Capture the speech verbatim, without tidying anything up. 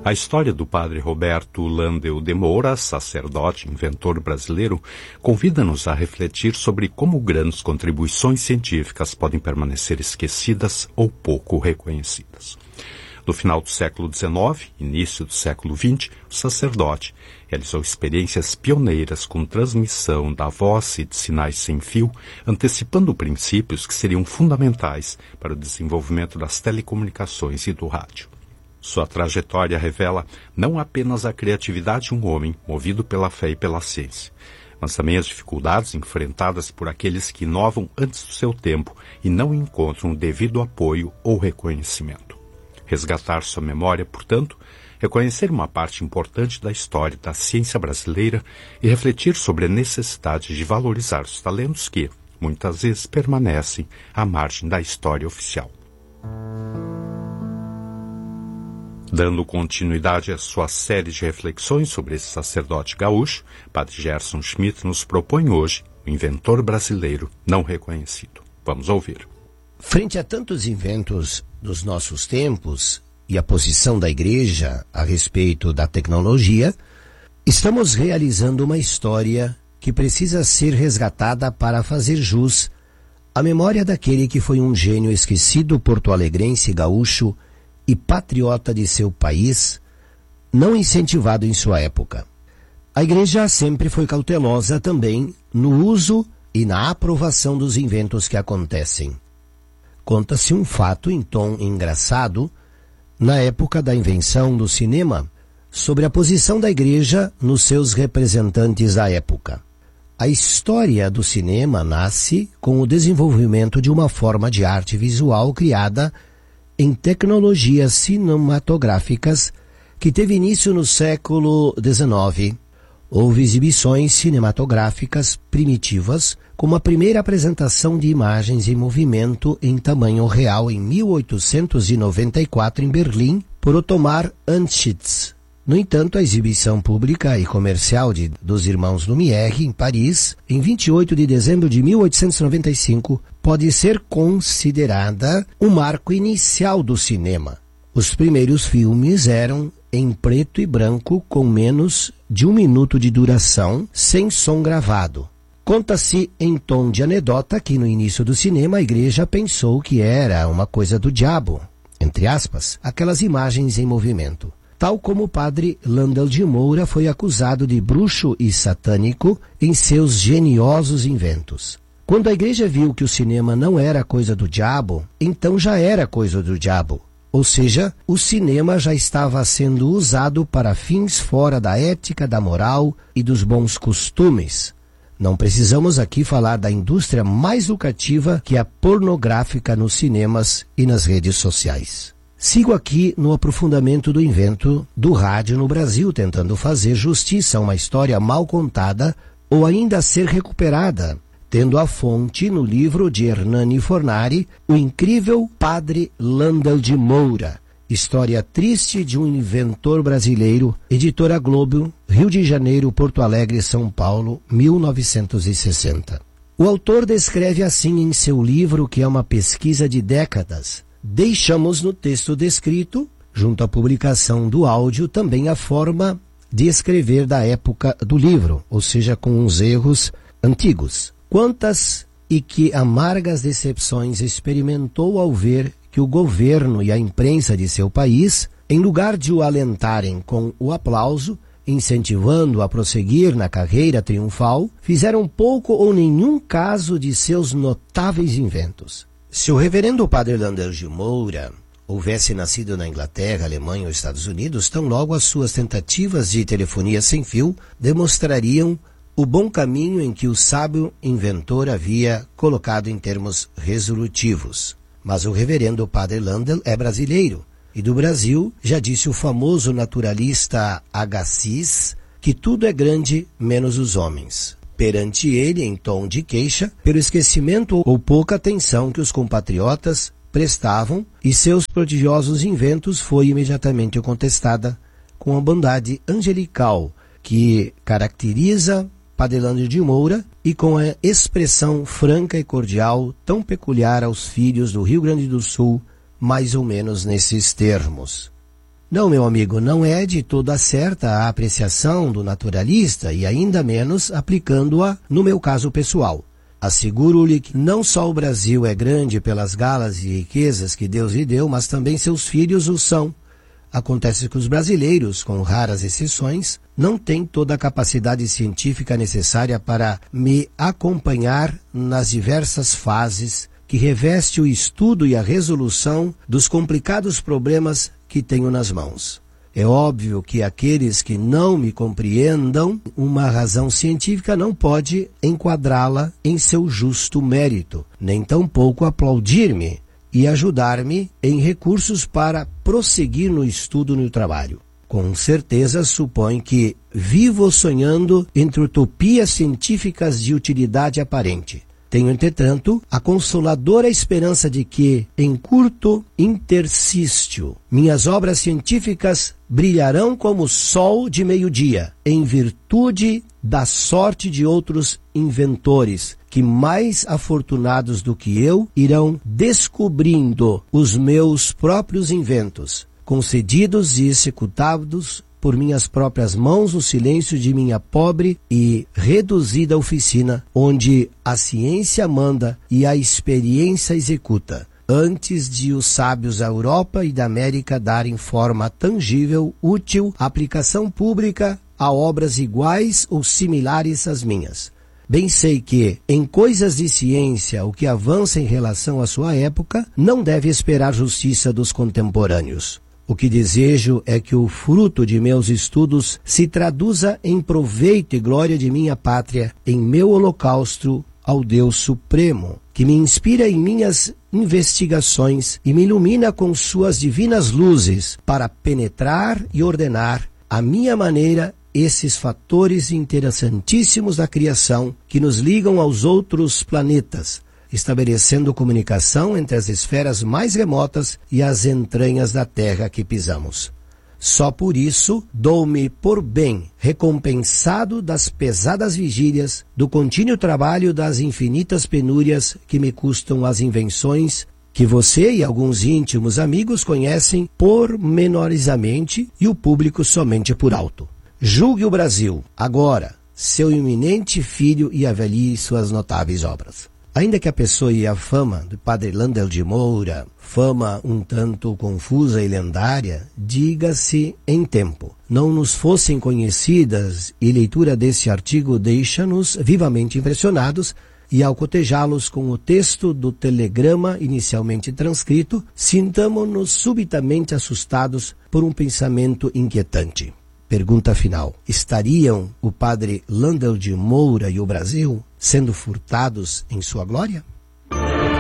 A história do padre Roberto Landel de Moura, sacerdote, inventor brasileiro, convida-nos a refletir sobre como grandes contribuições científicas podem permanecer esquecidas ou pouco reconhecidas. No final do século dezenove, início do século vinte, o sacerdote realizou experiências pioneiras com transmissão da voz e de sinais sem fio, antecipando princípios que seriam fundamentais para o desenvolvimento das telecomunicações e do rádio. Sua trajetória revela não apenas a criatividade de um homem movido pela fé e pela ciência, mas também as dificuldades enfrentadas por aqueles que inovam antes do seu tempo e não encontram o devido apoio ou reconhecimento. Resgatar sua memória, portanto, reconhecer uma parte importante da história da ciência brasileira e refletir sobre a necessidade de valorizar os talentos que, muitas vezes, permanecem à margem da história oficial. Dando continuidade à sua série de reflexões sobre esse sacerdote gaúcho, Padre Gerson Schmidt nos propõe hoje o inventor brasileiro não reconhecido. Vamos ouvir. Frente a tantos inventos dos nossos tempos e a posição da Igreja a respeito da tecnologia, estamos realizando uma história que precisa ser resgatada para fazer jus à memória daquele que foi um gênio esquecido porto-alegrense gaúcho e patriota de seu país, não incentivado em sua época. A Igreja sempre foi cautelosa também no uso e na aprovação dos inventos que acontecem. Conta-se um fato em tom engraçado, na época da invenção do cinema, sobre a posição da Igreja nos seus representantes da época. A história do cinema nasce com o desenvolvimento de uma forma de arte visual criada em tecnologias cinematográficas que teve início no século dezenove. Houve exibições cinematográficas primitivas, como a primeira apresentação de imagens em movimento em tamanho real em mil oitocentos e noventa e quatro em Berlim, por Ottomar Anschitz. No entanto, a exibição pública e comercial de, dos irmãos Lumière em Paris, em vinte e oito de dezembro de mil oitocentos e noventa e cinco, pode ser considerada o marco inicial do cinema. Os primeiros filmes eram em preto e branco, com menos de um minuto de duração, sem som gravado. Conta-se em tom de anedota que no início do cinema a Igreja pensou que era uma coisa do diabo, entre aspas, aquelas imagens em movimento. Tal como o padre Landel de Moura foi acusado de bruxo e satânico em seus geniosos inventos. Quando a Igreja viu que o cinema não era coisa do diabo, então já era coisa do diabo. Ou seja, o cinema já estava sendo usado para fins fora da ética, da moral e dos bons costumes. Não precisamos aqui falar da indústria mais lucrativa que a pornográfica nos cinemas e nas redes sociais. Sigo aqui no aprofundamento do invento do rádio no Brasil, tentando fazer justiça a uma história mal contada ou ainda a ser recuperada, tendo a fonte no livro de Hernani Fornari, O Incrível Padre Landel de Moura, História Triste de um Inventor Brasileiro, Editora Globo, Rio de Janeiro, Porto Alegre, São Paulo, mil novecentos e sessenta. O autor descreve assim em seu livro, que é uma pesquisa de décadas. Deixamos no texto descrito, junto à publicação do áudio, também a forma de escrever da época do livro, ou seja, com uns erros antigos. Quantas e que amargas decepções experimentou ao ver que o governo e a imprensa de seu país, em lugar de o alentarem com o aplauso, incentivando-o a prosseguir na carreira triunfal, fizeram pouco ou nenhum caso de seus notáveis inventos. Se o reverendo padre Landel de Moura houvesse nascido na Inglaterra, Alemanha ou Estados Unidos, tão logo as suas tentativas de telefonia sem fio demonstrariam o bom caminho em que o sábio inventor havia colocado em termos resolutivos. Mas o reverendo padre Landel é brasileiro, e do Brasil já disse o famoso naturalista Agassiz que tudo é grande menos os homens. Perante ele, em tom de queixa, pelo esquecimento ou pouca atenção que os compatriotas prestavam, e seus prodigiosos inventos, foi imediatamente contestada com a bondade angelical que caracteriza Padre Landel de Moura e com a expressão franca e cordial tão peculiar aos filhos do Rio Grande do Sul, mais ou menos nesses termos. Não, meu amigo, não é de toda certa a apreciação do naturalista e ainda menos aplicando-a no meu caso pessoal. Asseguro-lhe que não só o Brasil é grande pelas galas e riquezas que Deus lhe deu, mas também seus filhos o são. Acontece que os brasileiros, com raras exceções, não têm toda a capacidade científica necessária para me acompanhar nas diversas fases que reveste o estudo e a resolução dos complicados problemas que tenho nas mãos. É óbvio que aqueles que não me compreendam, uma razão científica não pode enquadrá-la em seu justo mérito, nem tampouco aplaudir-me e ajudar-me em recursos para prosseguir no estudo e no trabalho. Com certeza supõe que vivo sonhando entre utopias científicas de utilidade aparente. Tenho, entretanto, a consoladora esperança de que, em curto interstício, minhas obras científicas brilharão como o sol de meio-dia, em virtude da sorte de outros inventores, que mais afortunados do que eu irão descobrindo os meus próprios inventos, concedidos e executados por minhas próprias mãos no silêncio de minha pobre e reduzida oficina, onde a ciência manda e a experiência executa, antes de os sábios da Europa e da América darem forma tangível, útil, aplicação pública a obras iguais ou similares às minhas. Bem sei que, em coisas de ciência, o que avança em relação à sua época não deve esperar justiça dos contemporâneos. O que desejo é que o fruto de meus estudos se traduza em proveito e glória de minha pátria, em meu holocausto ao Deus Supremo, que me inspira em minhas investigações e me ilumina com suas divinas luzes para penetrar e ordenar à minha maneira esses fatores interessantíssimos da criação que nos ligam aos outros planetas, estabelecendo comunicação entre as esferas mais remotas e as entranhas da terra que pisamos. Só por isso dou-me por bem recompensado das pesadas vigílias, do contínuo trabalho, das infinitas penúrias que me custam as invenções que você e alguns íntimos amigos conhecem pormenorizamente e o público somente por alto. Julgue o Brasil, agora, seu iminente filho, e avalie suas notáveis obras. Ainda que a pessoa e a fama do padre Landel de Moura, fama um tanto confusa e lendária, diga-se em tempo, não nos fossem conhecidas, e leitura desse artigo deixa-nos vivamente impressionados, e ao cotejá-los com o texto do telegrama inicialmente transcrito, sintamo-nos subitamente assustados por um pensamento inquietante. Pergunta final: estariam o padre Landel de Moura e o Brasil sendo furtados em sua glória?